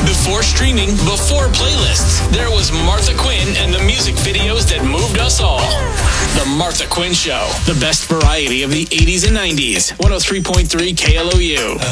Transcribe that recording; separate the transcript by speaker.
Speaker 1: Before streaming, before playlists, there was Martha Quinn and the music videos that moved us all. The Martha Quinn Show, the best variety of the 80s and 90s. 103.3 KLOU.